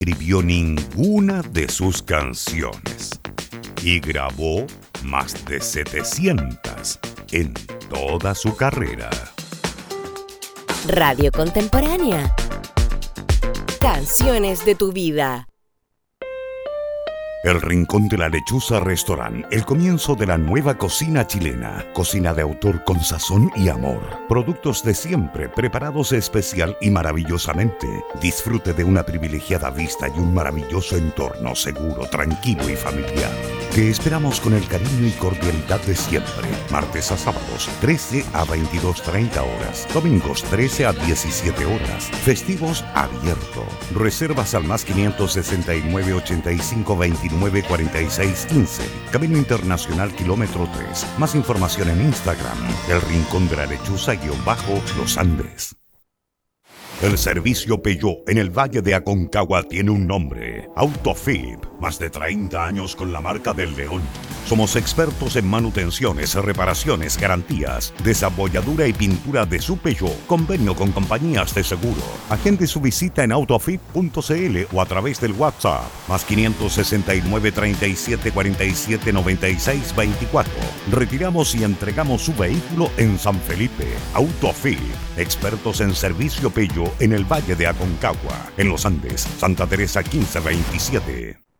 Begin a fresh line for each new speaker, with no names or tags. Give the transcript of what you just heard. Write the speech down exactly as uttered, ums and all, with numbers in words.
escribió ninguna de sus canciones y grabó más de setecientas en toda su carrera.
Radio Contemporánea. Canciones de tu vida.
El Rincón de la Lechuza Restaurant, el comienzo de la nueva cocina chilena. Cocina de autor con sazón y amor. Productos de siempre, preparados especial y maravillosamente. Disfrute de una privilegiada vista y un maravilloso entorno seguro, tranquilo y familiar. Que esperamos con el cariño y cordialidad de siempre. Martes a sábados, trece a veintidós treinta horas. Domingos, trece a diecisiete horas. Festivos, abierto. Reservas al más quinientos sesenta y nueve, ochenta y cinco, veintinueve, cuarenta y seis, quince. Camino Internacional Kilómetro tres. Más información en Instagram. El Rincón de la Lechuza guión bajo Los Andes. El servicio Peugeot en el Valle de Aconcagua tiene un nombre: Autofip. Más de treinta años con la marca del León. Somos expertos en manutenciones, reparaciones, garantías, desabolladura y pintura de su Peugeot. Convenio con compañías de seguro. Agende su visita en autofip punto c l o a través del WhatsApp. Más quinientos sesenta y nueve, treinta y siete, cuarenta y siete, noventa y seis, veinticuatro. Retiramos y entregamos su vehículo en San Felipe. Autofip. Expertos en servicio Peugeot en el Valle de Aconcagua. En Los Andes, Santa Teresa quince veintisiete.